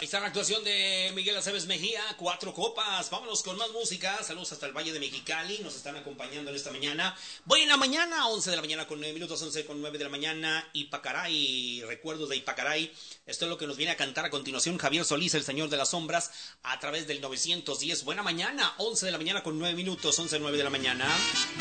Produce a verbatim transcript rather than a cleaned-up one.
está la actuación de Miguel Aceves Mejía, Cuatro Copas. Vámonos con más música. Saludos hasta el Valle de Mexicali. Nos están acompañando en esta mañana. Voy en la mañana, once de la mañana con nueve minutos, once con nueve de la mañana. Ipacaray, recuerdos de Ipacaray. Esto es lo que nos viene a cantar a continuación Javier Solís, el Señor de las Sombras, a través del novecientos diez. Buena mañana, once de la mañana con nueve minutos, once nueve de la mañana.